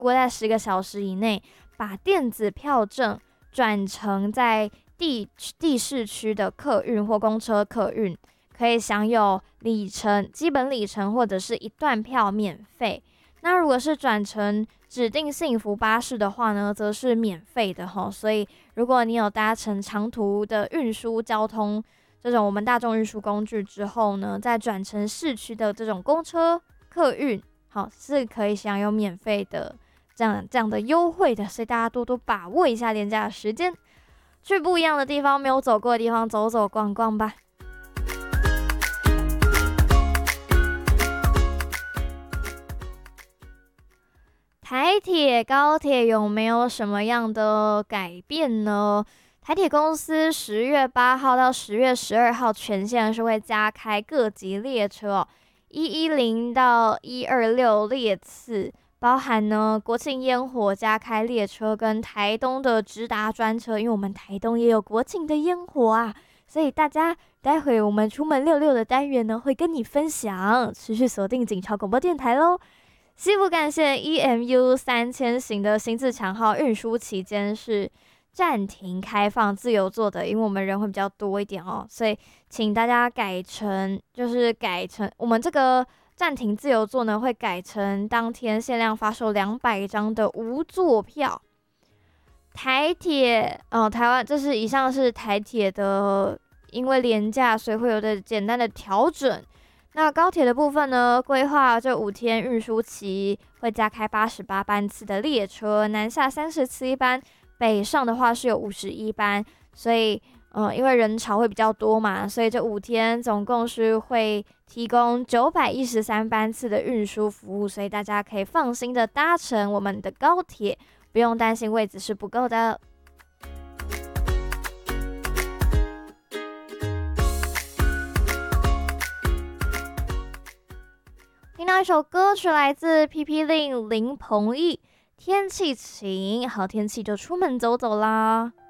过在10个小时以内，把电子票证转成在地市区的客运或公车客运，可以享有基本里程或者是一段票免费。那如果是转乘指定幸福巴士的话呢，则是免费的哈。所以如果你有搭乘长途的运输交通这种我们大众运输工具之后呢，再转乘市区的这种公车客运，好是可以享有免费的这样的优惠的。所以大家多多把握一下连假的时间，去不一样的地方，没有走过的地方走走逛逛吧。台铁、高铁有没有什么样的改变呢？台铁公司10月8号到10月12号全线是会加开各级列车哦，110到126列次，包含呢国庆烟火加开列车跟台东的直达专车，因为我们台东也有国庆的烟火啊，所以大家待会我们出门66的单元呢会跟你分享，持续锁定警察广播电台咯。西部干线 EMU3000型的新自强号运输期间是暂停开放自由座的，因为我们人会比较多一点哦，所以请大家改成我们这个暂停自由座呢，会改成当天限量发售200张的无座票。台铁，台湾以上是台铁的，因为廉价所以会有的简单的调整。那高铁的部分呢，规划这5天运输期会加开88班次的列车，南下37班，北上的话是有51班，所以因为人潮会比较多嘛，所以这5天总共是会提供913班次的运输服务，所以大家可以放心的搭乘我们的高铁，不用担心位置是不够的。听到一首歌曲来自 PP Lin 林鹏毅，天气晴，好天气就出门走走啦。